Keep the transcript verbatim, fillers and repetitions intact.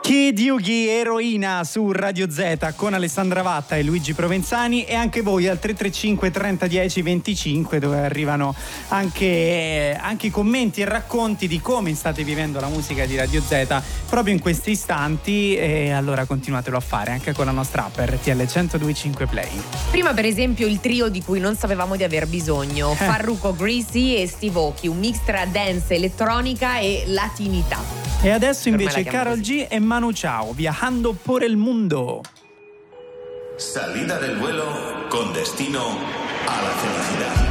Kid Yugi, Eroina su Radio Z con Alessandra Vatta e Luigi Provenzani, e anche voi al tre tre cinque trenta dieci venticinque, dove arrivano anche, anche i commenti e racconti di come state vivendo la musica di Radio Z proprio in questi istanti, e allora continuatelo a fare anche con la nostra app R T L centodue e cinque Play. Prima per esempio il trio di cui non sapevamo di aver bisogno, Eh. Farruko, Greasy e Steve Aoki, un mix tra dance, elettronica e latinità. E adesso Per me invece la chiamo Karol così. G e Manu Chao, Viajando por el mundo. Salida del vuelo con destino a la felicidad.